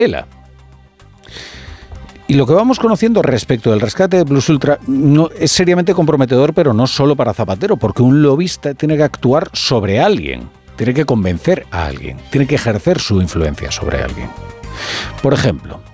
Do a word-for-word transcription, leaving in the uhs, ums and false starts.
ELA. Y lo que vamos conociendo respecto del rescate de Plus Ultra no, es seriamente comprometedor, pero no solo para Zapatero, porque un lobista tiene que actuar sobre alguien, tiene que convencer a alguien, tiene que ejercer su influencia sobre alguien. Por ejemplo,